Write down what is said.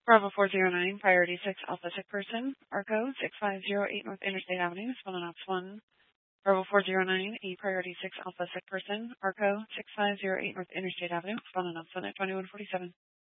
Bravo 409, Priority 6, Alpha Sick Person, ARCO 6508 North Interstate Avenue, Spelling Ops 1. Bravo 409, A Priority 6, Alpha Sick Person, ARCO 6508 North Interstate Avenue, Spelling Ops 1 at 2147.